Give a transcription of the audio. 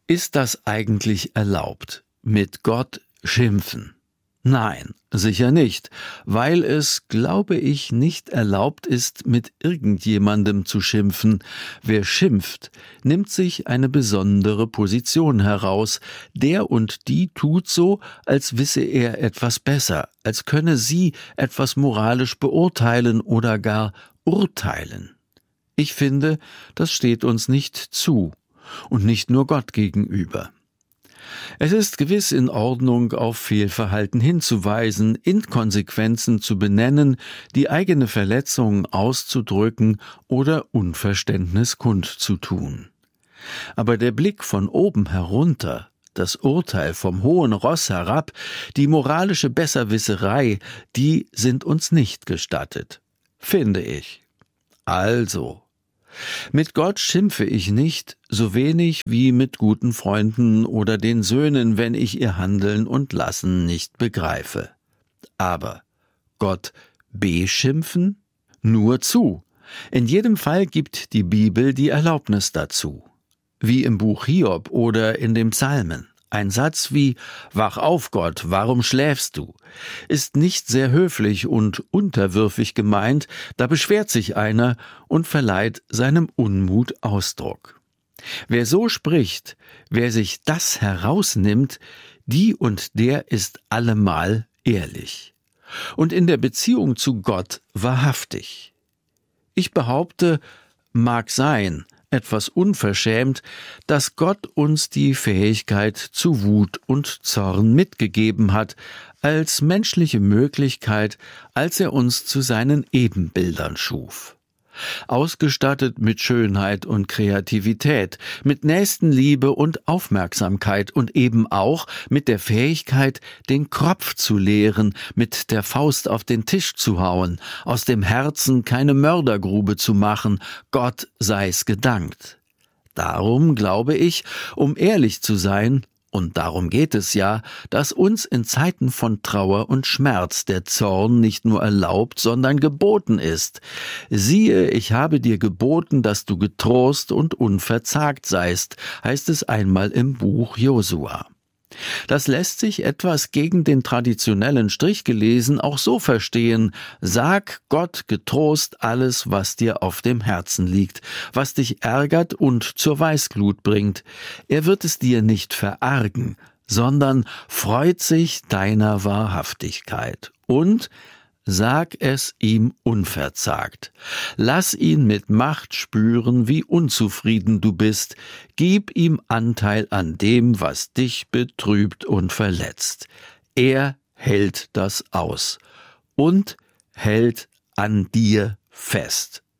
Ist das eigentlich erlaubt? Mit Gott schimpfen? Nein, sicher nicht, weil es, glaube ich, nicht erlaubt ist, mit irgendjemandem zu schimpfen. Wer schimpft, nimmt sich eine besondere Position heraus. Der und die tut so, als wisse er etwas besser, als könne sie etwas moralisch beurteilen oder gar urteilen. Ich finde, das steht uns nicht zu. Und nicht nur Gott gegenüber. Es ist gewiss in Ordnung, auf Fehlverhalten hinzuweisen, Inkonsequenzen zu benennen, die eigene Verletzung auszudrücken oder Unverständnis kundzutun. Aber der Blick von oben herunter, das Urteil vom hohen Ross herab, die moralische Besserwisserei, die sind uns nicht gestattet, finde ich. Also, mit Gott schimpfe ich nicht, so wenig wie mit guten Freunden oder den Söhnen, wenn ich ihr Handeln und Lassen nicht begreife. Aber Gott beschimpfen? Nur zu. In jedem Fall gibt die Bibel die Erlaubnis dazu. Wie im Buch Hiob oder in den Psalmen. Ein Satz wie »Wach auf, Gott, warum schläfst du?« ist nicht sehr höflich und unterwürfig gemeint, da beschwert sich einer und verleiht seinem Unmut Ausdruck. Wer so spricht, wer sich das herausnimmt, die und der ist allemal ehrlich. Und in der Beziehung zu Gott wahrhaftig. Ich behaupte, mag sein, etwas unverschämt, dass Gott uns die Fähigkeit zu Wut und Zorn mitgegeben hat, als menschliche Möglichkeit, als er uns zu seinen Ebenbildern schuf. Ausgestattet mit Schönheit und Kreativität, mit Nächstenliebe und Aufmerksamkeit und eben auch mit der Fähigkeit, den Kropf zu leeren, mit der Faust auf den Tisch zu hauen, aus dem Herzen keine Mördergrube zu machen, Gott sei's gedankt. Darum glaube ich, um ehrlich zu sein, und darum geht es ja, dass uns in Zeiten von Trauer und Schmerz der Zorn nicht nur erlaubt, sondern geboten ist. Siehe, ich habe dir geboten, dass du getrost und unverzagt seist, heißt es einmal im Buch Josua. Das lässt sich etwas gegen den traditionellen Strich gelesen auch so verstehen: Sag Gott getrost alles, was dir auf dem Herzen liegt, was dich ärgert und zur Weißglut bringt. Er wird es dir nicht verargen, sondern freut sich deiner Wahrhaftigkeit. Und sag es ihm unverzagt. Lass ihn mit Macht spüren, wie unzufrieden du bist. Gib ihm Anteil an dem, was dich betrübt und verletzt. Er hält das aus und hält an dir fest.